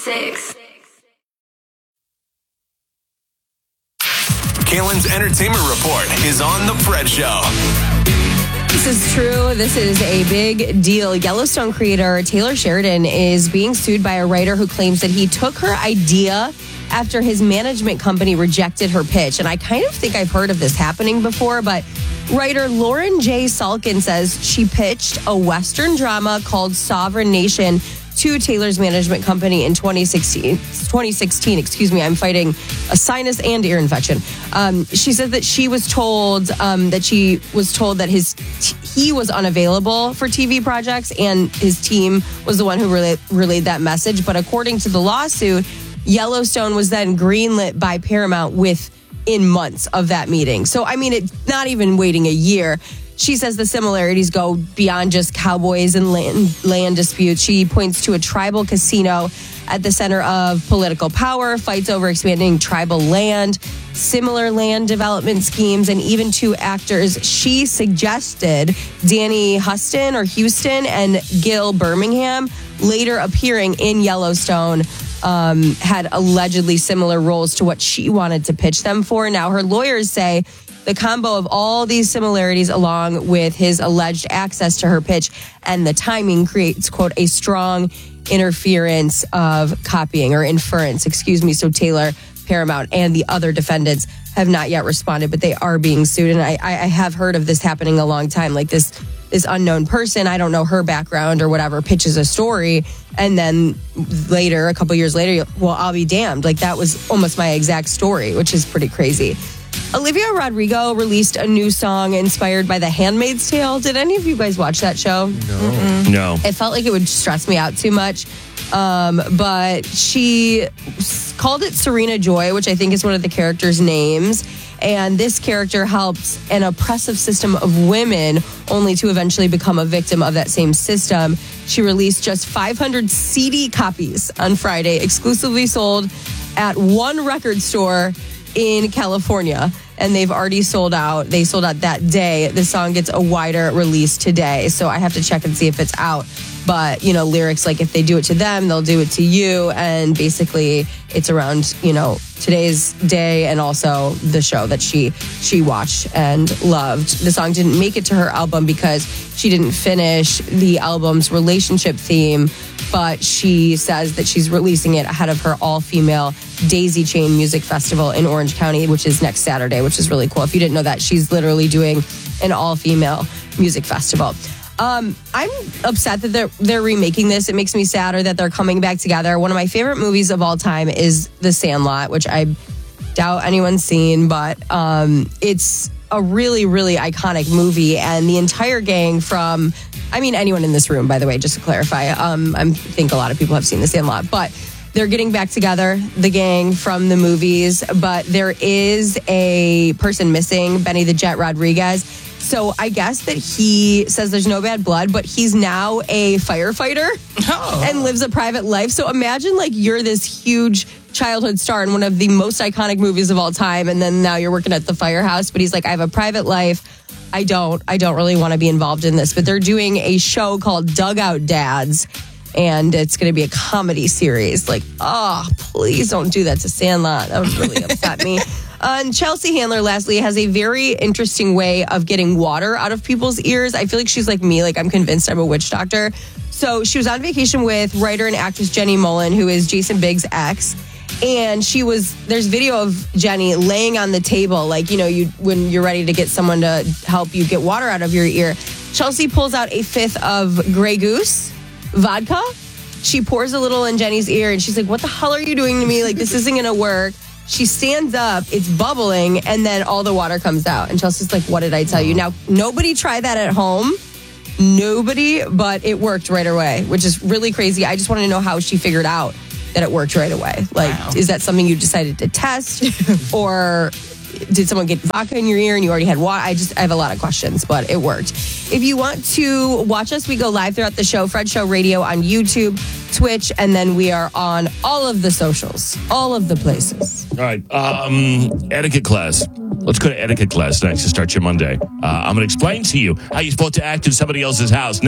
6. Kaylin's Entertainment Report is on The Fred Show. This is true. This is a big deal. Yellowstone creator Taylor Sheridan is being sued by a writer who claims that he took her idea after his management company rejected her pitch. And I kind of think I've heard of this happening before, but writer Lauren J. Salkin says she pitched a Western drama called Sovereign Nation to Taylor's management company in 2016. I'm fighting a sinus and ear infection. She said that she was told that he was unavailable for TV projects, and his team was the one who relayed that message. But according to the lawsuit, Yellowstone was then greenlit by Paramount within months of that meeting. So, I mean, it's not even waiting a year. She says the similarities go beyond just cowboys and land disputes. She points to a tribal casino at the center of political power, fights over expanding tribal land, similar land development schemes, and even two actors she suggested, Danny Houston and Gil Birmingham, later appearing in Yellowstone, had allegedly similar roles to what she wanted to pitch them for. Now, her lawyers say the combo of all these similarities, along with his alleged access to her pitch and the timing, creates, quote, a strong inference of copying. So Taylor, Paramount, and the other defendants have not yet responded, but they are being sued. And I have heard of this happening a long time. Like this unknown person, I don't know her background or whatever, pitches a story, and then later, a couple years later, well, I'll be damned. Like that was almost my exact story, which is pretty crazy. Olivia Rodrigo released a new song inspired by The Handmaid's Tale. Did any of you guys watch that show? No. It felt like it would stress me out too much. But she called it Serena Joy, which I think is one of the characters' names. And this character helps an oppressive system of women only to eventually become a victim of that same system. She released just 500 CD copies on Friday, exclusively sold at one record store in California, and they've already sold out. They sold out that day. The song gets a wider release today, so I have to check and see if it's out. But, you know, lyrics like if they do it to them, they'll do it to you. And basically it's around, you know, today's day and also the show that she watched and loved. The song didn't make it to her album because she didn't finish the album's relationship theme, but she says that she's releasing it ahead of her all-female Daisy Chain Music Festival in Orange County, which is next Saturday, which is really cool. If you didn't know that, she's literally doing an all-female music festival. I'm upset that they're remaking this. It makes me sadder that they're coming back together. One of my favorite movies of all time is The Sandlot, which I doubt anyone's seen, but it's a really, really iconic movie. And the entire gang from, anyone in this room, by the way, just to clarify, I think a lot of people have seen The Sandlot, but they're getting back together, the gang from the movies. But there is a person missing, Benny the Jet Rodriguez. So I guess that he says there's no bad blood, but he's now a firefighter and lives a private life. So imagine like you're this huge childhood star in one of the most iconic movies of all time, and then now you're working at the firehouse. But he's like, I have a private life. I don't really want to be involved in this. But they're doing a show called Dugout Dads, and it's going to be a comedy series. Like, please don't do that to Sandlot. That would really upset me. And Chelsea Handler, lastly, has a very interesting way of getting water out of people's ears. I feel like she's like me. Like, I'm convinced I'm a witch doctor. So she was on vacation with writer and actress Jenny Mullen, who is Jason Biggs' ex. And there's video of Jenny laying on the table, like, when you're ready to get someone to help you get water out of your ear. Chelsea pulls out a fifth of Grey Goose vodka. She pours a little in Jenny's ear, and she's like, what the hell are you doing to me? Like, this isn't going to work. She stands up, it's bubbling, and then all the water comes out. And Chelsea's like, what did I tell you? Now, nobody try that at home. Nobody, but it worked right away, which is really crazy. I just want to know how she figured out that it worked right away. Like, Is that something you decided to test? Or did someone get vodka in your ear and you already had water? I have a lot of questions, but it worked. If you want to watch us, we go live throughout the show, Fred Show Radio on YouTube, Twitch, and then we are on all of the socials, all of the places. All right. Etiquette class. Let's go to etiquette class next to start your Monday. I'm going to explain to you how you're supposed to act in somebody else's house.